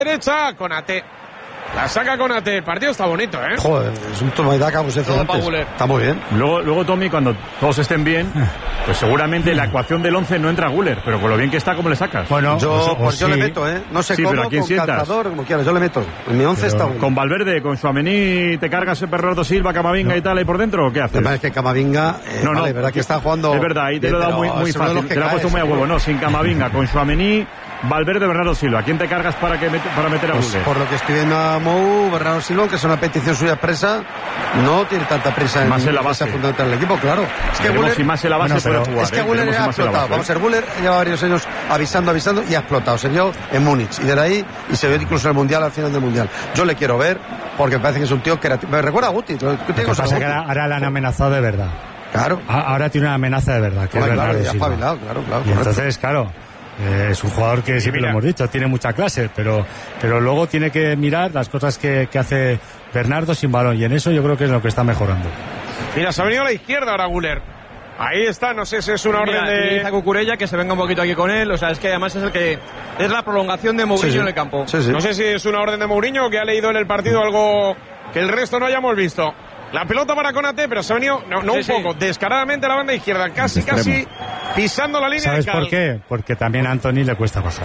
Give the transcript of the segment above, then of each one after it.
derecha, Konate. La saca Konate. El partido está bonito, ¿eh? Joder, es un toma y daca, como se dice antes. Está muy bien. Luego, Tommy, cuando todos estén bien, pues seguramente la ecuación del 11 no entra Güler, pero con lo bien que está, ¿cómo le sacas? Bueno, yo le meto, ¿eh? No sé cómo, pero ¿a quién con sientas? Calzador, como quieras, yo le meto. En mi 11 está uno. Con Valverde, con Tchouaméni, ¿te cargas Bernardo Silva, Camavinga y tal ahí por dentro o qué haces? Es que Camavinga, vale, verdad que está jugando. Es verdad, ahí te lo he dado muy fácil, te lo he puesto muy a huevo. No, sin Camavinga, con Tchouaméni, Valverde, Bernardo Silva. ¿Quién te cargas para meter a Güler? Por lo que estoy viendo a Mou, Bernardo Silva, que es una petición suya expresa, no tiene tanta prisa más en la base fundamental del equipo, claro. Es que Güler, si más en la base puede jugar. Es que Güler ha explotado. Vamos a ver, Güler lleva varios años avisando y ha explotado. Se vio en Múnich y de ahí, y se vio incluso en el Mundial, al final del Mundial. Yo le quiero ver porque me parece que es un tío que me recuerda a Guti. Lo que pasa es que ahora le han amenazado de verdad. Claro. Ahora tiene una amenaza de verdad. Que es claro, ya espabilado, claro. Y entonces, claro. Es un jugador que siempre lo hemos dicho, tiene mucha clase, pero luego tiene que mirar las cosas que hace Bernardo sin balón, y en eso yo creo que es lo que está mejorando. Mira, se ha venido a la izquierda ahora Güler. Ahí está, no sé si es una orden de Cucurella, que se venga un poquito aquí con él. O sea, es que además es el que es la prolongación de Mourinho en el campo. Sí. No sé si es una orden de Mourinho o que ha leído en el partido algo que el resto no hayamos visto. La pelota para Konate, pero se ha venido, poco, descaradamente a la banda izquierda, casi pisando la línea. ¿Sabes por qué? Porque también a Antony le cuesta pasar.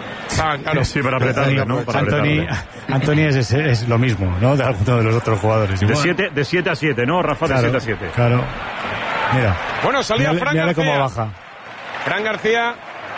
Claro. Sí, para apretarle, ¿no? Antony es lo mismo, ¿no? De alguno de los otros jugadores. De 7 a 7, ¿no, Rafa? Claro, de 7 a 7. Claro. Mira. Bueno, salía Fran García. Cómo baja. Fran García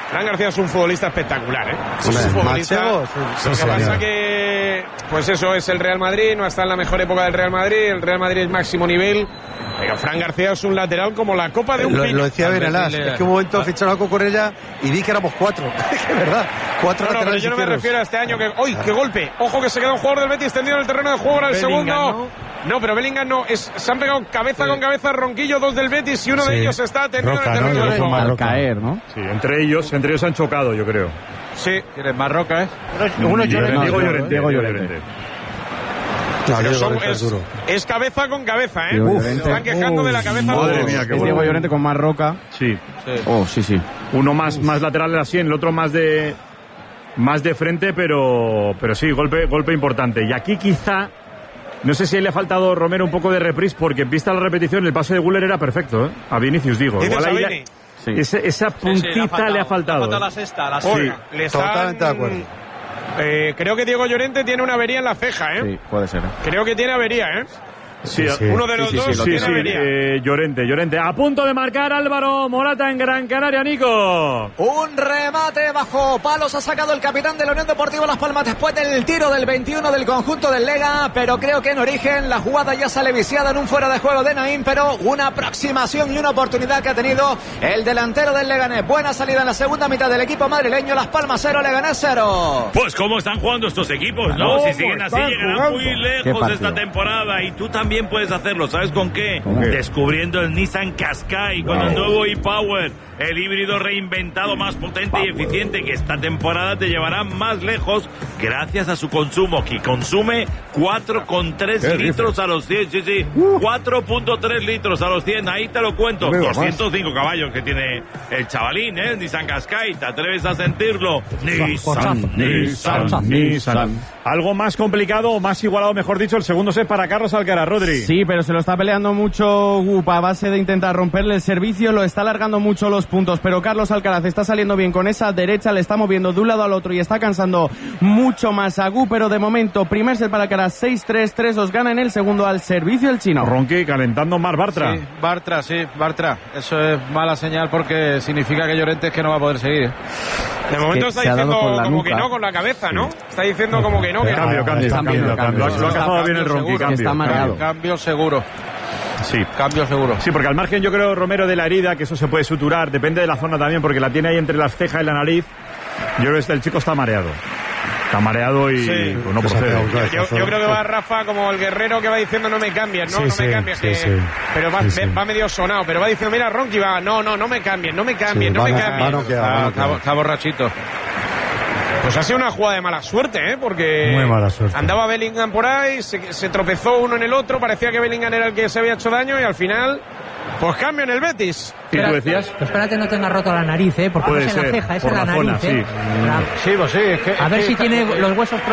es un futbolista espectacular, ¿eh? Es un futbolista. Lo que pasa que, pues eso, es el Real Madrid, no está en la mejor época del Real Madrid. El Real Madrid es máximo nivel. Pero Fran García es un lateral como la copa de un pino. Lo decía Benelas, es que un momento ficharon a Cucurella y vi que éramos 4. Es que verdad, 4 laterales. Pero yo no me refiero a este año que. ¡Uy, qué golpe! Ojo que se queda un jugador del Betis tendido en el terreno de juego ahora el segundo. No, pero Bellingham no. Se han pegado cabeza con cabeza Ronquillo, 2 del Betis, y uno de ellos está tendido en el terreno de juego. Al caer, ¿no? Sí, entre ellos han chocado, yo creo. Sí. ¿Tienes Marroca, Uno Diego Llorente. Es cabeza con cabeza, ¿eh? Están quejando de la cabeza. Madre mía, qué bueno. Diego Llorente con Marroca. Sí. Sí. Uno más lateral así, el otro más de frente, pero sí, golpe importante. Y aquí quizá, no sé si le ha faltado Romero un poco de reprise, porque vista la repetición, el pase de Güler era perfecto, ¿eh? A Vinicius, digo. Igual ahí esa puntita le ha faltado. Le ha faltado la sexta. Totalmente de acuerdo. Creo que Diego Llorente tiene una avería en la ceja, ¿eh? Sí, puede ser. Creo que tiene avería, ¿eh? Sí. Uno de los dos tiene avería. Llorente. A punto de marcar Álvaro Morata en Gran Canaria, Nico. Un remate bajo palos ha sacado el capitán de la Unión Deportiva Las Palmas después del tiro del 21 del conjunto del Lega, pero creo que en origen la jugada ya sale viciada en un fuera de juego de Naín, pero una aproximación y una oportunidad que ha tenido el delantero del Leganés. Buena salida en la segunda mitad del equipo madrileño. Las Palmas 0, Leganés 0. Pues cómo están jugando estos equipos, ¿no? Si siguen así llegarán muy lejos esta temporada, y tú también puedes hacerlo. ¿Sabes con qué? Descubriendo el Nissan Qashqai con el nuevo e-Power, el híbrido reinventado más potente y eficiente, que esta temporada te llevará más lejos gracias a su consumo, que consume 4,3 litros a los 100. Sí, 4,3 litros a los 100. Ahí te lo cuento. 205 caballos que tiene el chavalín, ¿eh? Nissan Qashqai. ¿Te atreves a sentirlo? Nissan. Algo más complicado, más igualado, mejor dicho, el segundo set para Carlos Alcaraz, Rodri. Sí, pero se lo está peleando mucho Gupa a base de intentar romperle el servicio, lo está alargando mucho los puntos, pero Carlos Alcaraz está saliendo bien con esa derecha, le está moviendo de un lado al otro y está cansando mucho más a Gu, pero de momento, primer set para Alcaraz, 6-3, 3-2, gana en el segundo al servicio el chino. Ronqui calentando más Bartra. Bartra. Eso es mala señal porque significa que Llorente es que no va a poder seguir. De momento está diciendo como que no con la cabeza, ¿no? Está diciendo como que no. Cambio. Lo ha cazado bien el Ronqui. Está mareado. Cambio seguro. Sí. Cambio seguro. Sí, porque al margen yo creo, Romero, de la herida, que eso se puede suturar, depende de la zona también, porque la tiene ahí entre las cejas y la nariz. Yo creo que el chico está mareado. Está mareado y pues no procede. Yo creo que va Rafa como el guerrero que va diciendo no me cambies, ¿no? No me cambies. Pero va medio sonado, pero va diciendo, mira, Ronqui va, no me cambies. Está borrachito. Pues ha sido una jugada de mala suerte, ¿eh? Porque muy mala suerte. Andaba Bellingham por ahí, se tropezó uno en el otro, parecía que Bellingham era el que se había hecho daño y al final Pues cambio en el Betis. ¿Y tú decías? Espérate no tenga roto la nariz, porque puede no es en la ser, ceja, es por en la la zona, nariz. sí. Sí, pues sí. A ver si tiene los huesos